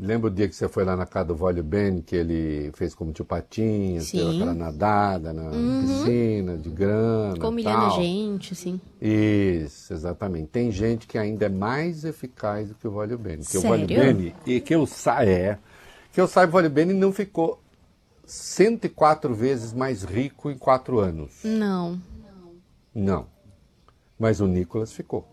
Lembra o dia que você foi lá na casa do Vólio Ben, que ele fez como tio Patinhas, deu aquela nadada na piscina, de grana, ficou humilhando tal. a gente, sim. Isso, exatamente. Tem gente que ainda é mais eficaz do que o Vólio Ben. Porque Sério? o Vólio Ben, que eu saiba, o Vólio Ben não ficou 104 vezes mais rico em 4 anos. Não. Não. Mas o Nicolas ficou.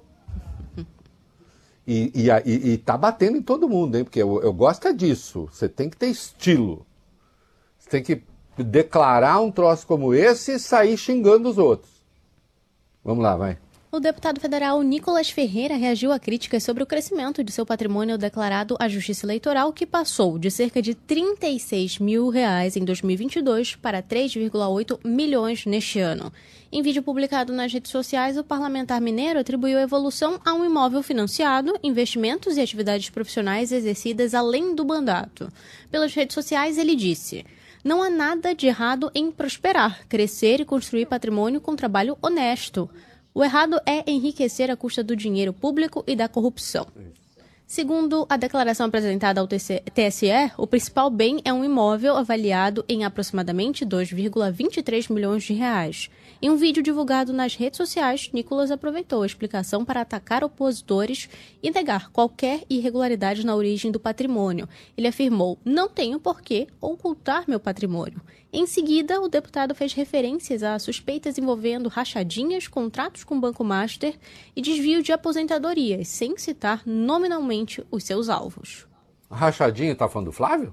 E tá batendo em todo mundo, hein? Porque eu gosto disso. Você tem que ter estilo. Você tem que declarar um troço como esse e sair xingando os outros. Vamos lá, vai. O deputado federal Nicolas Ferreira reagiu a críticas sobre o crescimento de seu patrimônio declarado à Justiça Eleitoral, que passou de cerca de R$ 36 mil em 2022 para 3,8 milhões neste ano. Em vídeo publicado nas redes sociais, o parlamentar mineiro atribuiu a evolução a um imóvel financiado, investimentos e atividades profissionais exercidas além do mandato. Pelas redes sociais, ele disse: "Não há nada de errado em prosperar, crescer e construir patrimônio com trabalho honesto. O errado é enriquecer à custa do dinheiro público e da corrupção." Segundo a declaração apresentada ao TSE, o principal bem é um imóvel avaliado em aproximadamente 2,23 milhões de reais. Em um vídeo divulgado nas redes sociais, Nicolas aproveitou a explicação para atacar opositores e negar qualquer irregularidade na origem do patrimônio. Ele afirmou: "Não tenho por que ocultar meu patrimônio." Em seguida, o deputado fez referências a suspeitas envolvendo rachadinhas, contratos com o Banco Master e desvio de aposentadorias, sem citar nominalmente os seus alvos. Rachadinho, tá falando do Flávio?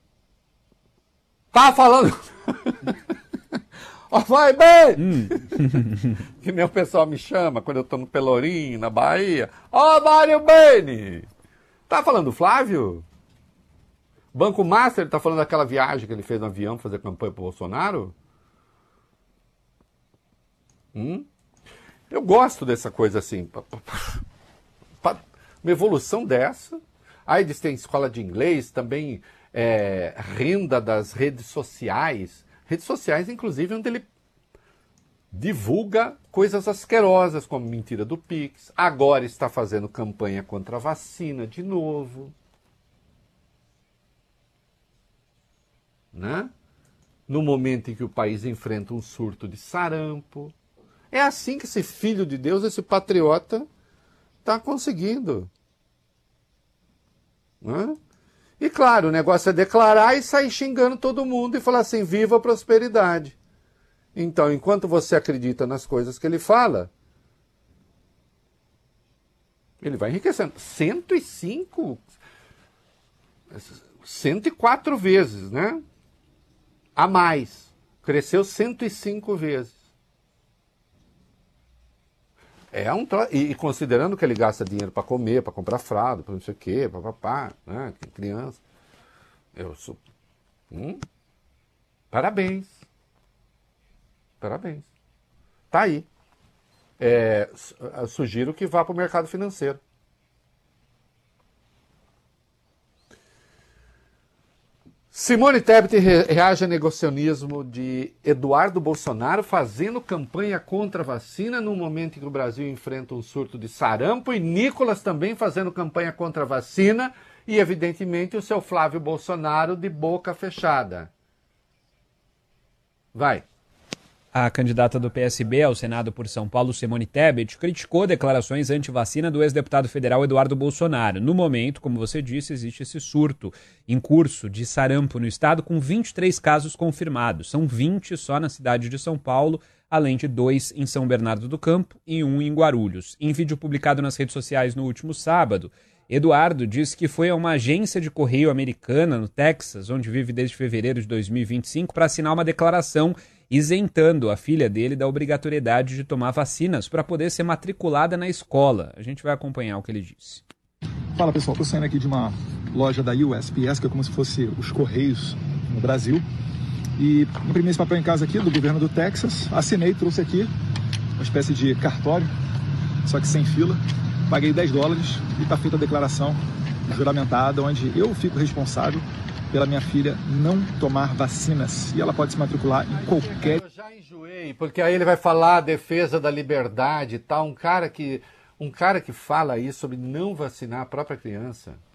Tá falando... Ó, vai bem! Que nem o pessoal me chama quando eu tô no Pelourinho, na Bahia. Ó, Mário Beni! Tá falando do Flávio? Banco Master, tá falando daquela viagem que ele fez no avião pra fazer campanha pro Bolsonaro? Eu gosto dessa coisa assim. Uma evolução dessa. Aí eles têm escola de inglês, também renda das redes sociais. Redes sociais, inclusive, onde ele divulga coisas asquerosas, como mentira do Pix. Agora está fazendo campanha contra a vacina de novo. Né? No momento em que o país enfrenta um surto de sarampo. É assim que esse filho de Deus, esse patriota, está conseguindo. Né? E claro, o negócio é declarar e sair xingando todo mundo e falar assim: viva a prosperidade. Então, enquanto você acredita nas coisas que ele fala, ele vai enriquecendo. 104 vezes, né? A mais. Cresceu 105 vezes. E considerando que ele gasta dinheiro para comer, para comprar fralda, para não sei o quê, papapá, né? Tem criança. Parabéns. Parabéns. Tá aí. Sugiro que vá para o mercado financeiro. Simone Tebet reage a negacionismo de Eduardo Bolsonaro fazendo campanha contra a vacina no momento em que o Brasil enfrenta um surto de sarampo, e Nicolas também fazendo campanha contra a vacina e, evidentemente, o seu Flávio Bolsonaro de boca fechada. Vai. A candidata do PSB ao Senado por São Paulo, Simone Tebet, criticou declarações anti-vacina do ex-deputado federal Eduardo Bolsonaro. No momento, como você disse, existe esse surto em curso de sarampo no estado, com 23 casos confirmados. São 20 só na cidade de São Paulo, além de 2 em São Bernardo do Campo e 1 em Guarulhos. Em vídeo publicado nas redes sociais no último sábado, Eduardo disse que foi a uma agência de correio americana no Texas, onde vive desde fevereiro de 2025, para assinar uma declaração isentando a filha dele da obrigatoriedade de tomar vacinas para poder ser matriculada na escola. A gente vai acompanhar o que ele disse. Fala pessoal, estou saindo aqui de uma loja da USPS, que é como se fosse os Correios no Brasil, e imprimi esse papel em casa aqui do governo do Texas, assinei, trouxe aqui uma espécie de cartório, só que sem fila, paguei $10 e está feita a declaração juramentada, onde eu fico responsável pela minha filha não tomar vacinas. E ela pode se matricular em qualquer... Eu já enjoei, porque aí ele vai falar a defesa da liberdade e tal. Um cara que fala isso sobre não vacinar a própria criança.